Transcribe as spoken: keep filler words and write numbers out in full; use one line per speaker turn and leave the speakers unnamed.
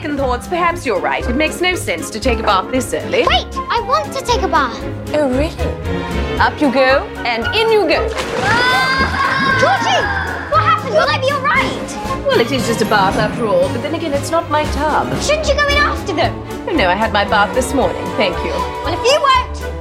second thoughts, perhaps you're right. It makes no sense to take a bath this early.
Wait, I want to take a bath.
Oh, really? Up you go, and in you go.
Ah! Georgie, what happened? Will I be all right?
Well, it is just a bath after all, but then again, it's not my tub.
Shouldn't you go in after them?
Oh, no, I had my bath this morning, thank you.
Well, if you won't,